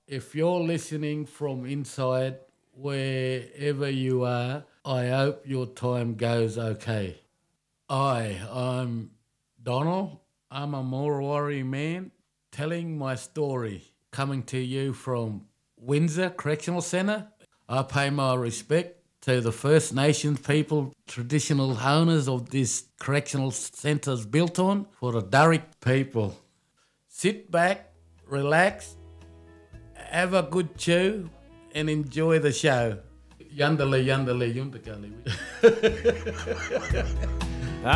If you're listening from inside, wherever you are, I hope your time goes okay. I'm Donald. I'm a Moriwari man telling my story, coming to you from Windsor Correctional Centre. I pay my respect to the First Nations people, traditional owners of this correctional centres built on, for the Darug people. Sit back, relax, have a good chew, and enjoy the show. Yandali, yandali, yundakali.